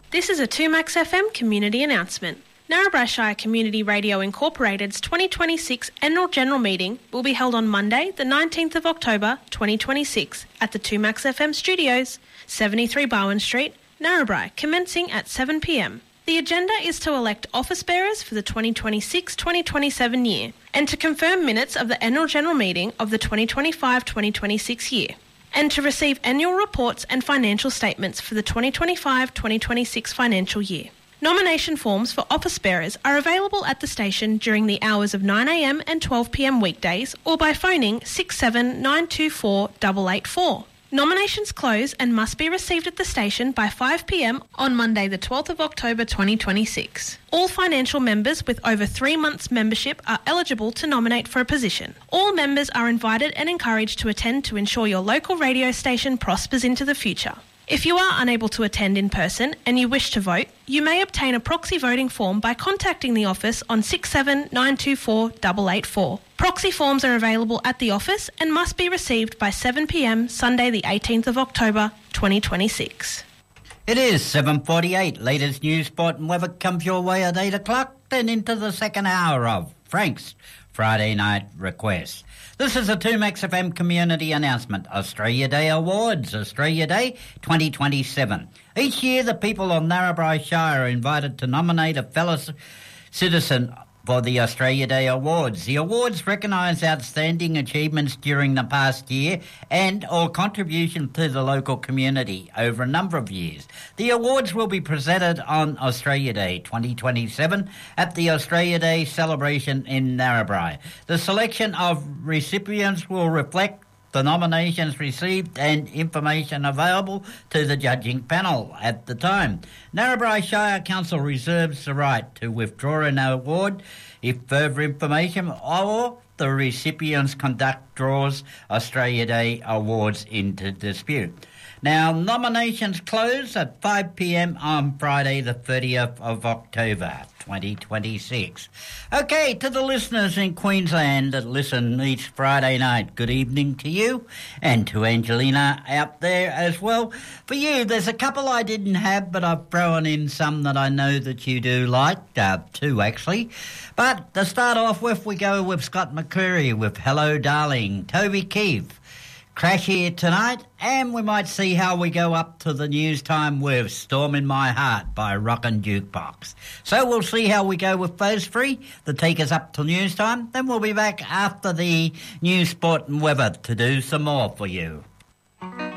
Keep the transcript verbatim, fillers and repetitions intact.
This is a two Max F M community announcement. Narrabri Shire Community Radio Incorporated's twenty twenty-six Annual General Meeting will be held on Monday, the nineteenth of October twenty twenty-six at the two Max F M Studios, seventy-three Barwon Street, Narrabri, commencing at seven p m. The agenda is to elect office bearers for the twenty twenty-six twenty twenty-seven year and to confirm minutes of the Annual General Meeting of the twenty twenty-five twenty twenty-six year, and to receive annual reports and financial statements for the twenty twenty-five twenty twenty-six financial year. Nomination forms for office bearers are available at the station during the hours of nine a m and twelve p m weekdays or by phoning six seven nine two four eight eight four. Nominations close and must be received at the station by five p m on Monday the twelfth of October twenty twenty-six. All financial members with over three months membership are eligible to nominate for a position. All members are invited and encouraged to attend to ensure your local radio station prospers into the future. If you are unable to attend in person and you wish to vote, you may obtain a proxy voting form by contacting the office on six seven nine two four eight eight four. Proxy forms are available at the office and must be received by seven p m Sunday the eighteenth of October twenty twenty-six. It is seven forty-eight. Latest news, sport and weather comes your way at eight o'clock, then into the second hour of Frank's Friday Night Request. This is a two Max F M community announcement. Australia Day Awards, Australia Day twenty twenty-seven. Each year the people of Narrabri Shire are invited to nominate a fellow citizen for the Australia Day Awards. The awards recognise outstanding achievements during the past year and or contribution to the local community over a number of years. The awards will be presented on Australia Day twenty twenty-seven at the Australia Day celebration in Narrabri. The selection of recipients will reflect the nominations received and information available to the judging panel at the time. Narrabri Shire Council reserves the right to withdraw an award if further information or the recipients conduct draws Australia Day awards into dispute. Now, nominations close at five p m on Friday the thirtieth of October twenty twenty-six. Okay, to the listeners in Queensland that listen each Friday night, good evening to you and to Angelina out there as well. For you, there's a couple I didn't have, but I've thrown in some that I know that you do like, uh, two actually. But to start off with, we go with Scott McCreery with Hello Darling, Toby Keith, Crash Here Tonight, and we might see how we go up to the news time with Storm in My Heart by Rockin' Jukebox. So we'll see how we go with those three that take us up to news time. Then we'll be back after the news, sport and weather to do some more for you.